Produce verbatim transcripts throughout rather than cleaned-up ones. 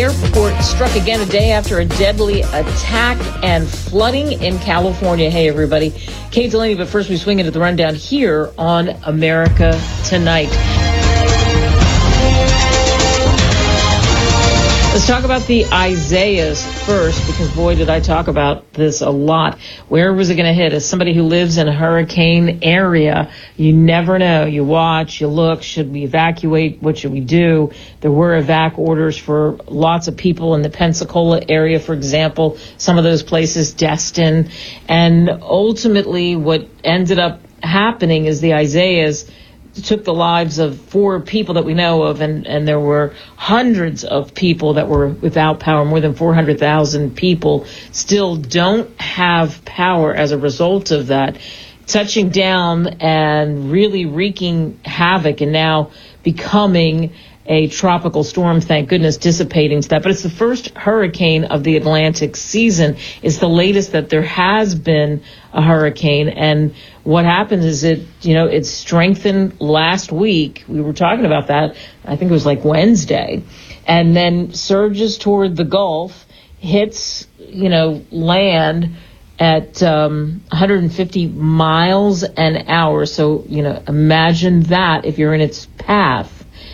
airport struck again a day after a deadly attack and flooding in California. Hey, everybody. Kate Delaney, but first we swing into the rundown here on America Tonight. Let's talk about the Isaias first, because, boy, did I talk about this a lot. Where was it going to hit? As somebody who lives in a hurricane area, you never know. You watch, you look, should we evacuate? What should we do? There were evac orders for lots of people in the Pensacola area, for example, some of those places, Destin. And ultimately what ended up happening is the Isaias took the lives of four people that we know of, and, and there were hundreds of people that were without power. More than four hundred thousand people still don't have power as a result of that, touching down and really wreaking havoc and now becoming a tropical storm, thank goodness, dissipating to that. But it's the first hurricane of the Atlantic season. It's the latest that there has been a hurricane. And what happened is it, you know, it strengthened last week. We were talking about that. I think it was like Wednesday. And then surges toward the Gulf, hits, you know, land at um, one hundred fifty miles an hour. So, you know, imagine that if you're in its path.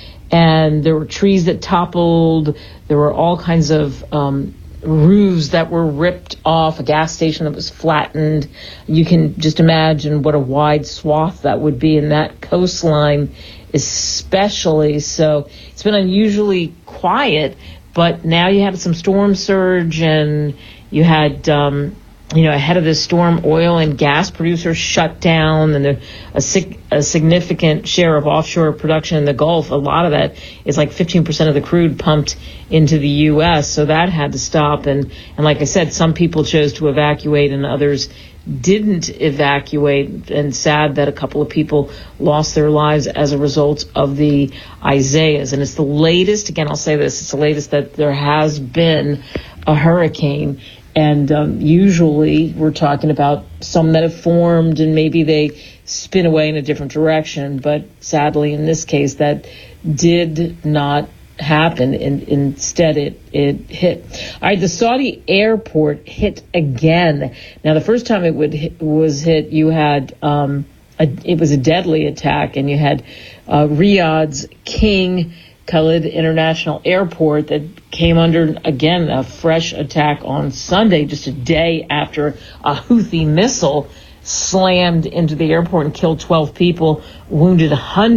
And there were trees that toppled. There were all kinds of um, roofs that were ripped off, a gas station that was flattened. You can just imagine what a wide swath that would be in that coastline, especially. So it's been unusually quiet, but now you have some storm surge, and you had, um, you know, ahead of this storm, oil and gas producers shut down, and there, a, sig- a significant share of offshore production in the Gulf. A lot of that is like fifteen percent of the crude pumped into the U S, so that had to stop. And, and like I said, some people chose to evacuate and others didn't evacuate, and sad that a couple of people lost their lives as a result of the Isaias. And it's the latest, again, I'll say this, it's the latest that there has been a hurricane. And um, usually we're talking about some that have formed and maybe they spin away in a different direction. But sadly, in this case, that did not happen. And instead, it, it hit. All right, the Saudi airport hit again. Now, the first time it would hit, was hit, you had um, a, it was a deadly attack, and you had uh, Riyadh's King Khalid International Airport that came under, again, a fresh attack on Sunday, just a day after a Houthi missile slammed into the airport and killed twelve people, wounded hundreds.